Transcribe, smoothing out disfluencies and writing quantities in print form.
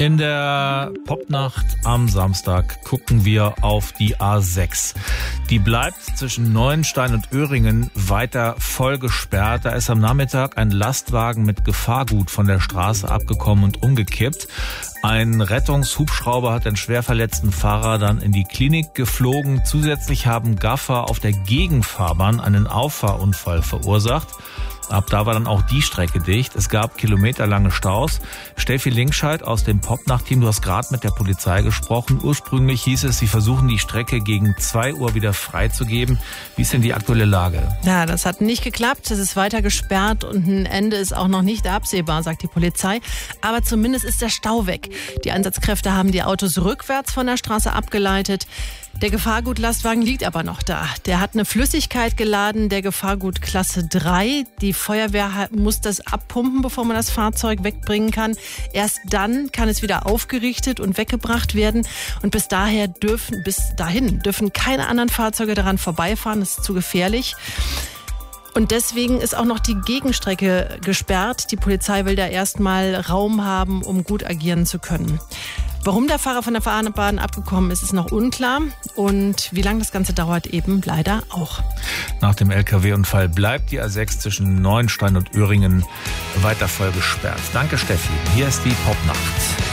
In der Popnacht am Samstag gucken wir auf die A6. Die bleibt zwischen Neuenstein und Öhringen weiter voll gesperrt. Da ist am Nachmittag ein Lastwagen mit Gefahrgut von der Straße abgekommen und umgekippt. Ein Rettungshubschrauber hat den schwer verletzten Fahrer dann in die Klinik geflogen. Zusätzlich haben Gaffer auf der Gegenfahrbahn einen Auffahrunfall verursacht. Ab da war dann auch die Strecke dicht. Es gab kilometerlange Staus. Steffi Linkscheid aus dem Popnacht-Team, du hast gerade mit der Polizei gesprochen. Ursprünglich hieß es, sie versuchen die Strecke gegen 2 Uhr wieder freizugeben. Wie ist denn die aktuelle Lage? Ja, das hat nicht geklappt. Es ist weiter gesperrt und ein Ende ist auch noch nicht absehbar, sagt die Polizei. Aber zumindest ist der Stau weg. Die Einsatzkräfte haben die Autos rückwärts von der Straße abgeleitet. Der Gefahrgutlastwagen liegt aber noch da. Der hat eine Flüssigkeit geladen, der Gefahrgut Klasse 3. Die Feuerwehr muss das abpumpen, bevor man das Fahrzeug wegbringen kann. Erst dann kann es wieder aufgerichtet und weggebracht werden. Und bis dahin dürfen keine anderen Fahrzeuge daran vorbeifahren. Das ist zu gefährlich. Und deswegen ist auch noch die Gegenstrecke gesperrt. Die Polizei will da erstmal Raum haben, um gut agieren zu können. Warum der Fahrer von der Fahrbahn abgekommen ist, ist noch unklar. Und wie lange das Ganze dauert, eben leider auch. Nach dem LKW-Unfall bleibt die A6 zwischen Neuenstein und Öhringen weiter voll gesperrt. Danke, Steffi. Hier ist die Popnacht.